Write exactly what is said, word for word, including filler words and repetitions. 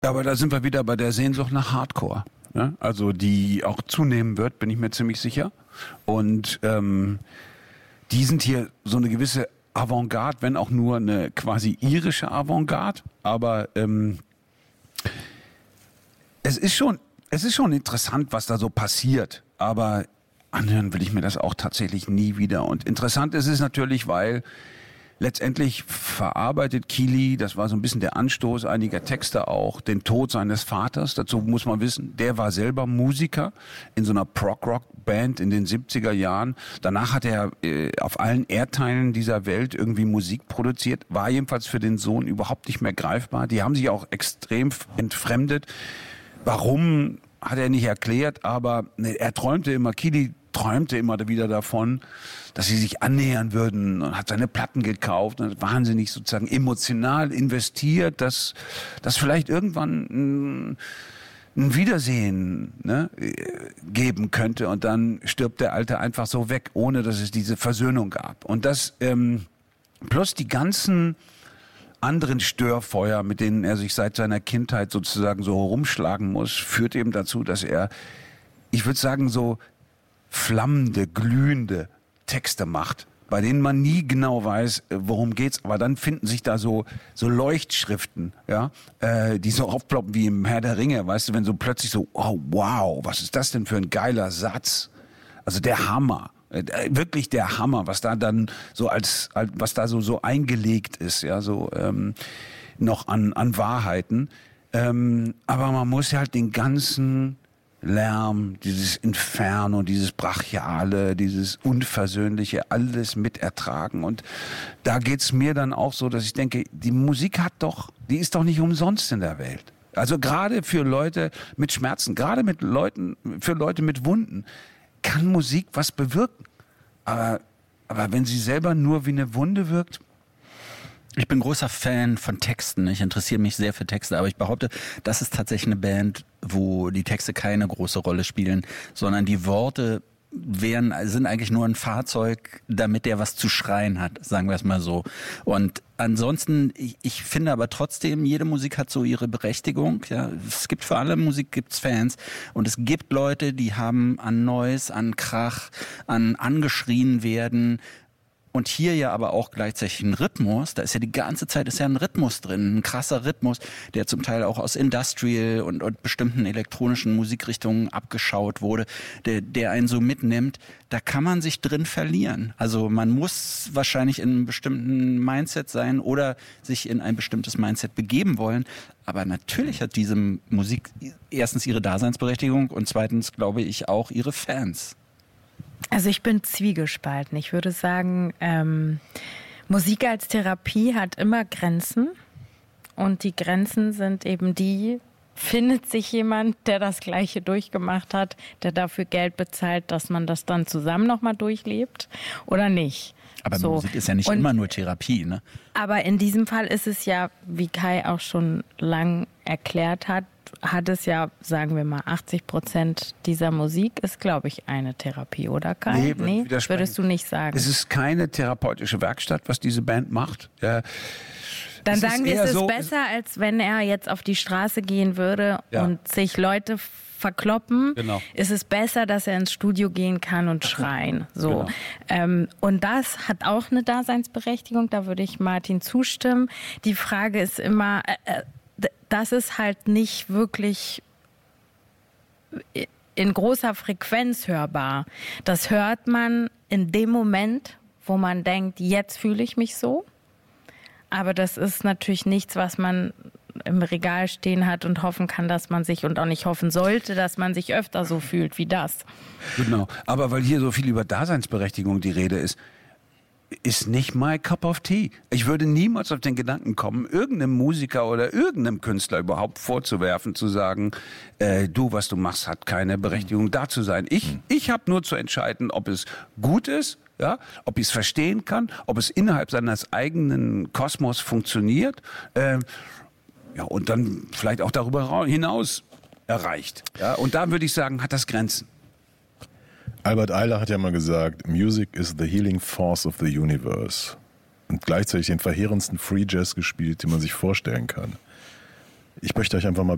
Ja, aber da sind wir wieder bei der Sehnsucht nach Hardcore. Ne? Also die auch zunehmen wird, bin ich mir ziemlich sicher. Und ähm, die sind hier so eine gewisse Avantgarde, wenn auch nur eine quasi irische Avantgarde. Aber ähm, es ist schon, es ist schon interessant, was da so passiert. Aber anhören will ich mir das auch tatsächlich nie wieder. Und interessant ist es natürlich, weil letztendlich verarbeitet Kili, das war so ein bisschen der Anstoß einiger Texte auch, den Tod seines Vaters. Dazu muss man wissen, der war selber Musiker in so einer Prog-Rock-Band in den siebziger Jahren. Danach hat er äh, auf allen Erdteilen dieser Welt irgendwie Musik produziert, war jedenfalls für den Sohn überhaupt nicht mehr greifbar. Die haben sich auch extrem entfremdet. Warum, hat er nicht erklärt, aber ne, er träumte immer, Kili träumte immer wieder davon, dass sie sich annähern würden, und hat seine Platten gekauft und hat wahnsinnig sozusagen emotional investiert, dass dass vielleicht irgendwann ein, ein Wiedersehen ne, geben könnte, und dann stirbt der Alte einfach so weg, ohne dass es diese Versöhnung gab. Und das ähm, plus die ganzen anderen Störfeuer, mit denen er sich seit seiner Kindheit sozusagen so rumschlagen muss, führt eben dazu, dass er, ich würde sagen, so flammende, glühende Texte macht, bei denen man nie genau weiß, worum geht's, aber dann finden sich da so so Leuchtschriften, ja, äh, die so aufploppen wie im Herr der Ringe, weißt du, wenn so plötzlich so, oh wow, was ist das denn für ein geiler Satz? Also der Hammer, äh, wirklich der Hammer, was da dann so als, als was da so so eingelegt ist, ja, so ähm, noch an an Wahrheiten, ähm, aber man muss ja halt den ganzen Lärm, dieses Inferno, dieses Brachiale, dieses Unversöhnliche, alles mitertragen. Und da geht's mir dann auch so, dass ich denke, die Musik hat doch, die ist doch nicht umsonst in der Welt. Also gerade für Leute mit Schmerzen, gerade mit Leuten, für Leute mit Wunden, kann Musik was bewirken. Aber, aber wenn sie selber nur wie eine Wunde wirkt. Ich bin großer Fan von Texten. Ich interessiere mich sehr für Texte, aber ich behaupte, das ist tatsächlich eine Band, wo die Texte keine große Rolle spielen, sondern die Worte wären, sind eigentlich nur ein Fahrzeug, damit der was zu schreien hat, sagen wir es mal so. Und ansonsten, ich, ich finde aber trotzdem, jede Musik hat so ihre Berechtigung. Ja, es gibt für alle Musik gibt's Fans, und es gibt Leute, die haben an Noise, an Krach, an angeschrien werden. Und hier ja aber auch gleichzeitig ein Rhythmus, da ist ja die ganze Zeit ist ja ein Rhythmus drin, ein krasser Rhythmus, der zum Teil auch aus Industrial und, und bestimmten elektronischen Musikrichtungen abgeschaut wurde, der, der einen so mitnimmt. Da kann man sich drin verlieren. Also man muss wahrscheinlich in einem bestimmten Mindset sein oder sich in ein bestimmtes Mindset begeben wollen. Aber natürlich hat diese Musik erstens ihre Daseinsberechtigung und zweitens, glaube ich, auch ihre Fans. Also ich bin zwiegespalten. Ich würde sagen, ähm, Musik als Therapie hat immer Grenzen. Und die Grenzen sind eben die, findet sich jemand, der das Gleiche durchgemacht hat, der dafür Geld bezahlt, dass man das dann zusammen nochmal durchlebt oder nicht. Aber so. Musik ist ja nicht und, immer nur Therapie, ne? Aber in diesem Fall ist es ja, wie Kai auch schon lang erklärt hat, hat es ja, sagen wir mal, achtzig Prozent dieser Musik ist, glaube ich, eine Therapie, oder Kai? Nee, nee würdest du nicht sagen. Es ist keine therapeutische Werkstatt, was diese Band macht. Ja. Dann es sagen wir, es ist so, besser, als wenn er jetzt auf die Straße gehen würde ja. und sich Leute verkloppen. Genau. Ist es besser, dass er ins Studio gehen kann und schreien. So. Genau. Ähm, und das hat auch eine Daseinsberechtigung, da würde ich Martin zustimmen. Die Frage ist immer, äh, das ist halt nicht wirklich in großer Frequenz hörbar. Das hört man in dem Moment, wo man denkt, jetzt fühle ich mich so. Aber das ist natürlich nichts, was man im Regal stehen hat und hoffen kann, dass man sich, und auch nicht hoffen sollte, dass man sich öfter so fühlt wie das. Genau, aber weil hier so viel über Daseinsberechtigung die Rede ist, ist nicht my cup of tea. Ich würde niemals auf den Gedanken kommen, irgendeinem Musiker oder irgendeinem Künstler überhaupt vorzuwerfen, zu sagen, äh, du, was du machst, hat keine Berechtigung, da zu sein. Ich, ich habe nur zu entscheiden, ob es gut ist, ja, ob ich es verstehen kann, ob es innerhalb seines eigenen Kosmos funktioniert, äh, ja, und dann vielleicht auch darüber hinaus erreicht. Ja, und da würde ich sagen, hat das Grenzen. Albert Ayler hat ja mal gesagt, Music is the healing force of the universe. Und gleichzeitig den verheerendsten Free Jazz gespielt, den man sich vorstellen kann. Ich möchte euch einfach mal